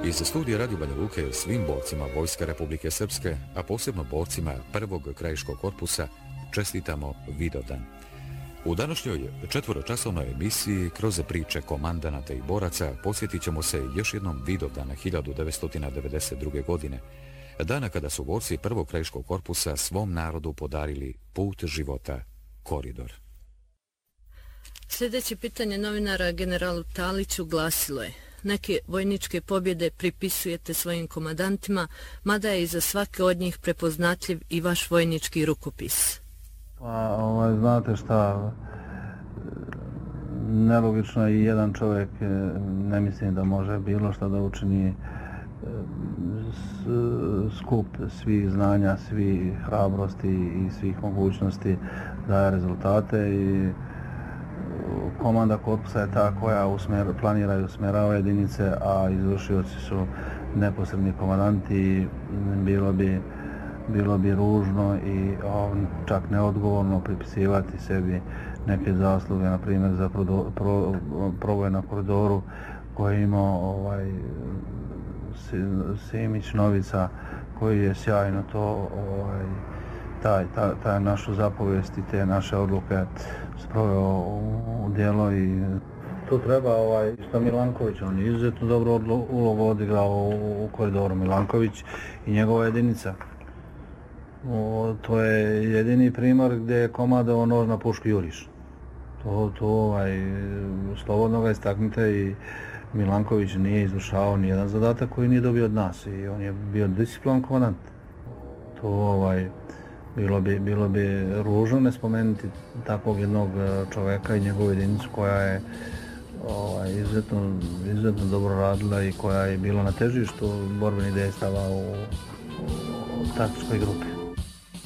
Iz studija Radio Banja Luke svim borcima Vojske Republike Srpske, a posebno borcima prvog krajiškog korpusa, čestitamo Vidovdan. U današnjoj četvoročasovnoj emisiji kroz priče komandanata i boraca posjetit ćemo se još jednom Vidovdana 1992. godine, dana kada su borci prvog krajiškog korpusa svom narodu podarili put života, koridor. Sljedeće pitanje novinara generalu Taliću glasilo je: neke vojničke pobjede pripisujete svojim komandantima, mada je iza svake od njih prepoznatljiv i vaš vojnički rukopis. Pa, znate šta, nelogično je i jedan čovjek, ne mislim da može bilo što da učini, skup svih znanja, svih hrabrosti i svih mogućnosti daje rezultate i komanda korpusa je ta koja planira i usmjerava jedinice, a izvršioci su neposredni komandanti i bilo bi ružno i čak neodgovorno pripisivati sebi neke zasluge, na primjer za proboj na koridoru koji je imao Simić Novica, koji je sjajno to taj našu zapovijest i te naše odluke sproveo u djelo i tu treba što Milanković, on je izuzetno dobro ulogu odigrao u koridoru, Milanković i njegova jedinica. To je jedini primjer gdje je komandovao nož na pušku juriš. Slobodno ga istaknite i Milanković nije izvršavao nijedan zadatak koji nije dobio od nas i on je bio disciplinovan komandant. Bilo bi ružno ne spomenuti takvog jednog čovjeka i njegovu jedinicu koja je izuzetno dobro radila i koja je bila na težištu borbenih dejstava u taktičkoj grupi.